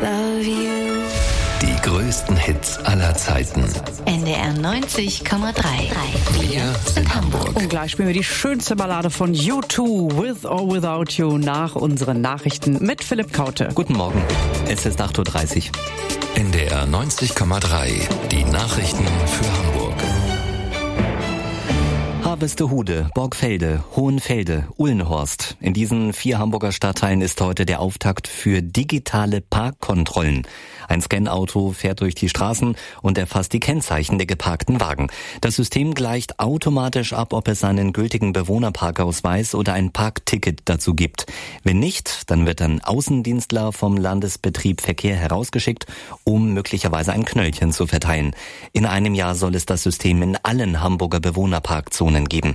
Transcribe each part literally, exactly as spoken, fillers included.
love you. Die größten Hits aller Zeiten. N D R neunzig Komma drei. Wir sind Hamburg. Und gleich spielen wir die schönste Ballade von U zwei, With or Without You, nach unseren Nachrichten mit Philipp Kaute. Guten Morgen, es ist acht Uhr dreißig. N D R neunzig Komma drei. Die Nachrichten für Hamburg. Harvestehude, Borgfelde, Hohenfelde, Ullenhorst. In diesen vier Hamburger Stadtteilen ist heute der Auftakt für digitale Parkkontrollen. Ein Scan-Auto fährt durch die Straßen und erfasst die Kennzeichen der geparkten Wagen. Das System gleicht automatisch ab, ob es einen gültigen Bewohnerparkausweis oder ein Parkticket dazu gibt. Wenn nicht, dann wird ein Außendienstler vom Landesbetrieb Verkehr herausgeschickt, um möglicherweise ein Knöllchen zu verteilen. In einem Jahr soll es das System in allen Hamburger Bewohnerparkzonen geben.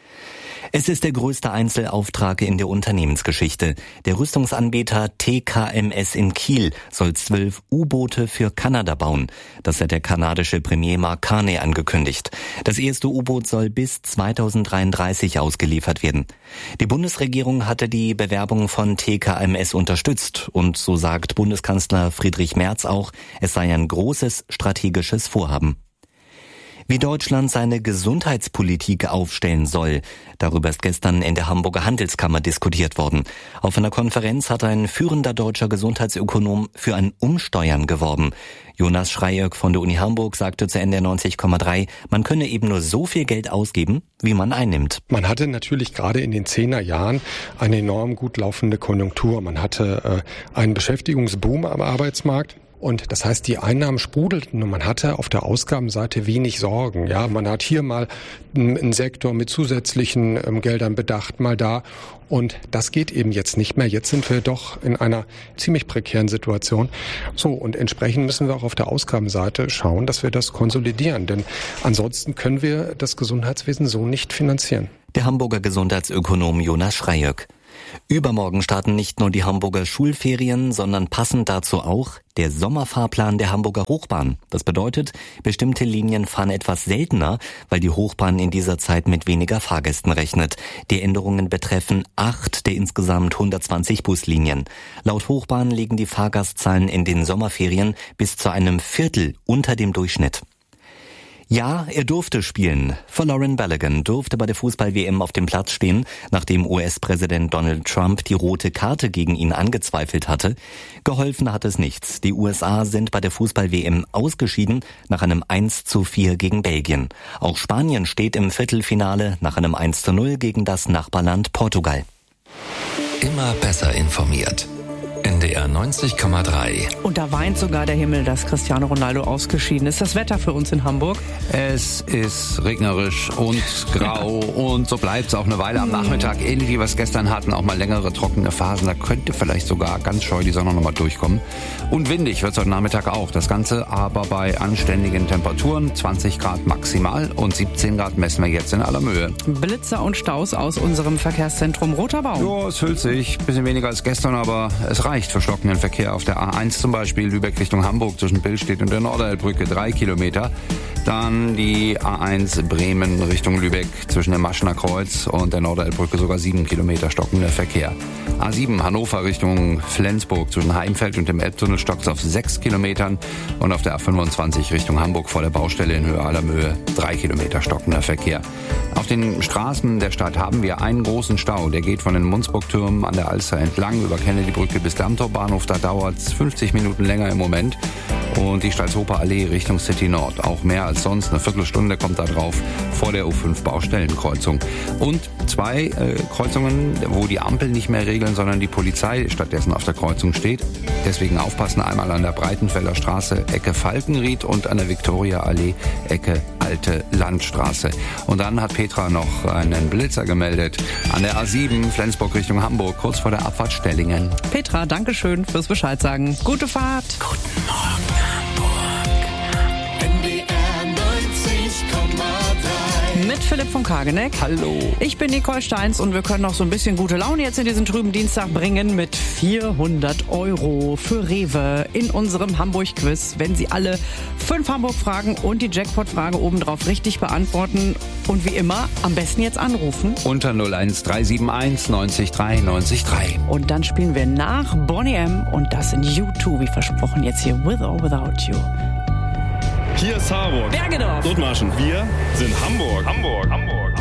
Es ist der größte Einzelauftrag in der Unternehmensgeschichte. Der Rüstungsanbieter T K M S in Kiel soll zwölf U-Boote für Kanada bauen. Das hat der kanadische Premier Mark Carney angekündigt. Das erste U-Boot soll bis zweitausenddreiunddreißig ausgeliefert werden. Die Bundesregierung hatte die Bewerbung von T K M S unterstützt. Und so sagt Bundeskanzler Friedrich Merz auch, es sei ein großes strategisches Vorhaben. Wie Deutschland seine Gesundheitspolitik aufstellen soll. Darüber ist gestern in der Hamburger Handelskammer diskutiert worden. Auf einer Konferenz hat ein führender deutscher Gesundheitsökonom für ein Umsteuern geworben. Jonas Schreieck von der Uni Hamburg sagte zu N D R neunzig Komma drei, man könne eben nur so viel Geld ausgeben, wie man einnimmt. Man hatte natürlich gerade in den zehner Jahren eine enorm gut laufende Konjunktur. Man hatte äh, einen Beschäftigungsboom am Arbeitsmarkt. Und das heißt, die Einnahmen sprudelten und man hatte auf der Ausgabenseite wenig Sorgen. Ja, man hat hier mal einen Sektor mit zusätzlichen ähm, Geldern bedacht, mal da. Und das geht eben jetzt nicht mehr. Jetzt sind wir doch in einer ziemlich prekären Situation. So, und entsprechend müssen wir auch auf der Ausgabenseite schauen, dass wir das konsolidieren. Denn ansonsten können wir das Gesundheitswesen so nicht finanzieren. Der Hamburger Gesundheitsökonom Jonas Schreieck. Übermorgen starten nicht nur die Hamburger Schulferien, sondern passend dazu auch der Sommerfahrplan der Hamburger Hochbahn. Das bedeutet, bestimmte Linien fahren etwas seltener, weil die Hochbahn in dieser Zeit mit weniger Fahrgästen rechnet. Die Änderungen betreffen acht der insgesamt hundertzwanzig Buslinien. Laut Hochbahn liegen die Fahrgastzahlen in den Sommerferien bis zu einem Viertel unter dem Durchschnitt. Ja, er durfte spielen. Folarin Balogun durfte bei der Fußball-W M auf dem Platz stehen, nachdem U S-Präsident Donald Trump die rote Karte gegen ihn angezweifelt hatte. Geholfen hat es nichts. Die U S A sind bei der Fußball-W M ausgeschieden nach einem eins zu vier gegen Belgien. Auch Spanien steht im Viertelfinale nach einem eins zu null gegen das Nachbarland Portugal. Immer besser informiert. N D R neunzig Komma drei. Und da weint sogar der Himmel, dass Cristiano Ronaldo ausgeschieden ist. Das Wetter für uns in Hamburg? Es ist regnerisch und grau und so bleibt es auch eine Weile am Nachmittag. Ähnlich wie wir es gestern hatten, auch mal längere trockene Phasen. Da könnte vielleicht sogar ganz scheu die Sonne nochmal durchkommen. Und windig wird es heute Nachmittag auch. Das Ganze aber bei anständigen Temperaturen. zwanzig Grad maximal und siebzehn Grad messen wir jetzt in aller Mühe. Blitzer und Staus aus unserem Verkehrszentrum Roter Baum. Ja, es füllt sich. Bisschen weniger als gestern, aber es reicht für stockenden Verkehr auf der A eins zum Beispiel, Lübeck Richtung Hamburg zwischen Billstedt und der Norderelbbrücke drei Kilometer. Dann die A eins Bremen Richtung Lübeck zwischen dem Maschener Kreuz und der Norderelbbrücke sogar sieben Kilometer stockender Verkehr. A sieben Hannover Richtung Flensburg zwischen Heimfeld und dem Elbtunnel stockt es auf sechs Kilometern und auf der A fünfundzwanzig Richtung Hamburg vor der Baustelle in Höhe aller Mühe drei Kilometer stockender Verkehr. Auf den Straßen der Stadt haben wir einen großen Stau, der geht von den Munzburg-Türmen an der Alster entlang über Kennedy-Brücke bis Dammtorbahnhof. Da dauert es fünfzig Minuten länger im Moment. Und die Stalzhofer Allee Richtung City Nord, auch mehr als sonst. Eine Viertelstunde kommt da drauf vor der U fünf Baustellenkreuzung. Und zwei äh, Kreuzungen, wo die Ampel nicht mehr regeln, sondern die Polizei stattdessen auf der Kreuzung steht. Deswegen aufpassen, einmal an der Breitenfelder Straße Ecke Falkenried und an der Viktoria Allee Ecke Alte Landstraße. Und dann hat Petra noch einen Blitzer gemeldet an der A sieben Flensburg Richtung Hamburg, kurz vor der Abfahrt Stellingen. Petra, danke schön fürs Bescheid sagen. Gute Fahrt. Guten Morgen Hamburg. N D R neunzig Komma drei. Mit mit Philipp von Kageneck. Hallo. Ich bin Nicole Steins und wir können noch so ein bisschen gute Laune jetzt in diesen trüben Dienstag bringen mit vierhundert Euro für Rewe in unserem Hamburg-Quiz. Wenn Sie alle fünf Hamburg-Fragen und die Jackpot-Frage obendrauf richtig beantworten und wie immer am besten jetzt anrufen. Unter null eins drei sieben eins neunzig drei neunzig drei. Und dann spielen wir nach Boney M. und das in U zwei, wie versprochen, jetzt hier With or Without You. Hier ist Harburg. Bergedorf. Dithmarschen. Wir sind Hamburg. Hamburg. Hamburg.